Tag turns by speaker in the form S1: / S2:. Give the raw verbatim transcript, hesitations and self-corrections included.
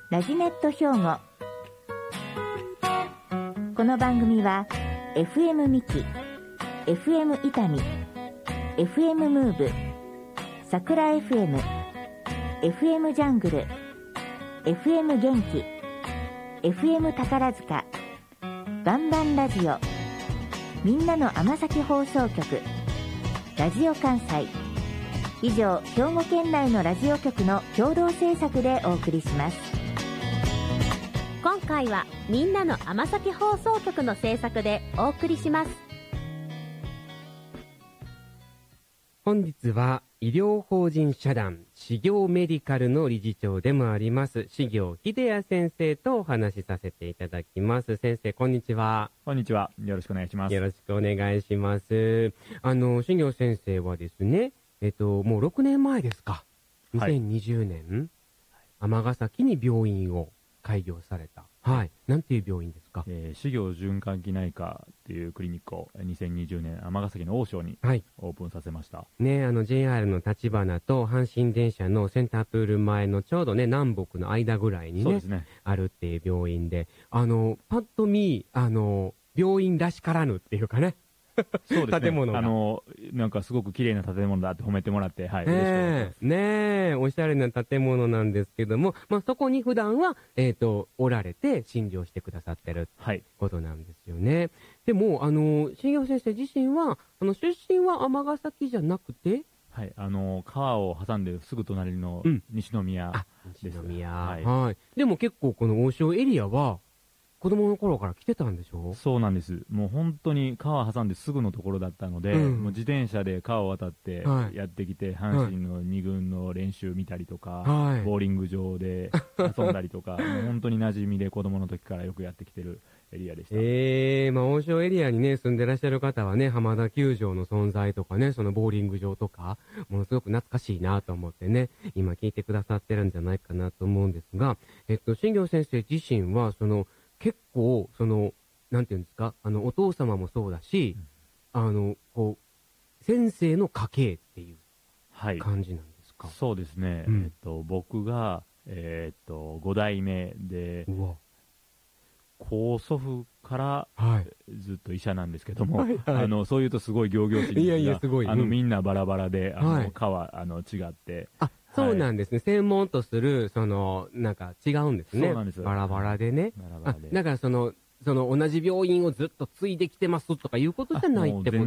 S1: ラジネット兵庫。この番組は エフエム ミキ、エフエム 伊丹、エフエム ムーブ、桜 エフエム、エフエム ジャングル、エフエム 元気、エフエム 宝塚、バンバンラジオ、みんなの尼崎放送局、ラジオ関西、以上兵庫県内のラジオ局の共同制作でお送りします。
S2: 今回はみんなの尼崎放送局の制作でお送りします。
S3: 本日は医療法人社団始業メディカルの理事長でもあります始業秀也先生とお話しさせていただきます。先生、こんにちは。
S4: こんにちは。よろしくお願いします。
S3: よろしくお願いします。あの始業先生はですね、えっともうろくねんまえですか、にせんにじゅうねん、尼、はい、崎に病院を開業された。はい。なんていう病院ですか？
S4: えー、始業循環器内科っていうクリニックをにせんにじゅうねん尼崎の王将にオープンさせました。はい、
S3: ね、あの ジェイアール の立花と阪神電車のセンタープール前のちょうどね南北の間ぐらいに ね,
S4: そうですね
S3: あるっていう病院で、あのパッと見あの病院らしからぬっていうかね。
S4: そうですね、
S3: 建物が
S4: あのなんかすごく綺麗な建物だって褒めてもらって、はい、
S3: ね
S4: 嬉しく思います。
S3: ねえ、おしゃれな建物なんですけども、まあ、そこに普段は、えーと、おられて診療してくださってるってことなんですよね。はい、でも、あの、始業先生自身は、あの、出身は尼崎じゃなくて、
S4: はい、あの、川を挟んですぐ隣の西宮です。
S3: うん、西宮、
S4: はい。
S3: はい。でも結構この王将エリアは、子供の頃から来てたんでしょ？
S4: そうなんです。もう本当に川挟んですぐのところだったので、うん、もう自転車で川を渡ってやってきて、はい、阪神のに軍の練習見たりとか、はい、ボーリング場で遊んだりとか、もう本当に馴染みで子供の時からよくやってきてるエリアでした。
S3: えー、まあ王将エリアにね住んでらっしゃる方はね、浜田球場の存在とかね、そのボーリング場とかものすごく懐かしいなと思ってね、今聞いてくださってるんじゃないかなと思うんですが、えっと始業先生自身はその結構そのなんていうんですか、あのお父様もそうだし、うん、あのこう先生の家系っていう感じなんですか？
S4: はい、そうですね、うん、えっと僕がえー、っとご代目で、高祖父からずっと医者なんですけども、はいはいはい、あのそういうとすごい仰々しいんですが、いやいやすごい、あの、うん、みんなバラバラで、あの、はい、科はあの違って、
S3: あ、そうなんですね、はい、専門とするそのなんか違うんですね。
S4: そうなんです。
S3: バラバラでね。
S4: バラバラで。
S3: だからそのその同じ病院をずっと継いできてますとかいうことじゃないってこと